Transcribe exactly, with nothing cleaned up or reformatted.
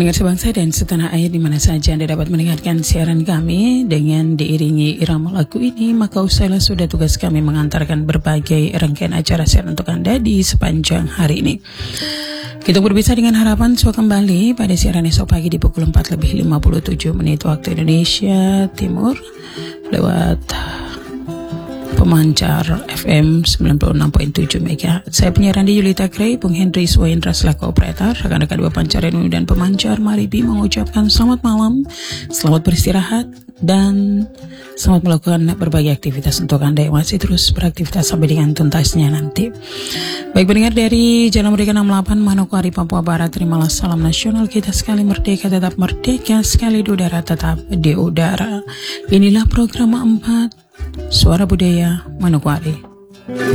Pendengar sebangsa dan setanah air di mana saja Anda dapat mendengarkan siaran kami dengan diiringi irama lagu ini, maka usailah sudah tugas kami mengantarkan berbagai rangkaian acara siaran untuk Anda di sepanjang hari ini. Kita berbicara dengan harapan semua kembali pada siaran esok pagi di pukul empat lebih lima puluh tujuh menit waktu Indonesia Timur lewat pemancar F M sembilan puluh enam koma tujuh megahertz. Saya penyiar Andi Yulita Gray, Bung Henry Swendra selaku operator, rekan-rekan dua pancar N U dan pemancar Maribi mengucapkan selamat malam, selamat beristirahat, dan selamat melakukan berbagai aktivitas untuk Anda yang masih terus beraktivitas sampai dengan tuntasnya nanti. Baik pendengar dari Jalan Merdeka enam puluh delapan Manokwari, Papua Barat, terimalah salam nasional kita sekali merdeka, tetap merdeka, sekali di udara, tetap di udara. Inilah program empat Suara Budaya Manokwari.